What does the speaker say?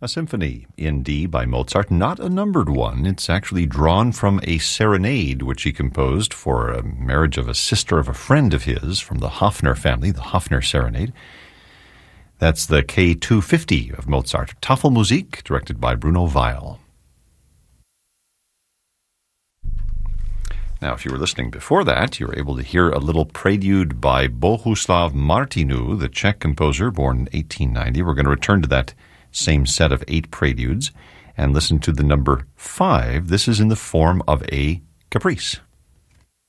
A symphony in D by Mozart, not a numbered one. It's actually drawn from a serenade which he composed for a marriage of a sister of a friend of his from the Hofner family, the Hofner Serenade. That's the K250 of Mozart. Tafelmusik, directed by Bruno Weil. Now, if you were listening before that, you were able to hear a little prelude by Bohuslav Martinu, the Czech composer, born in 1890. We're going to return to that same set of 8 preludes and listen to the number 5. This is in the form of a caprice.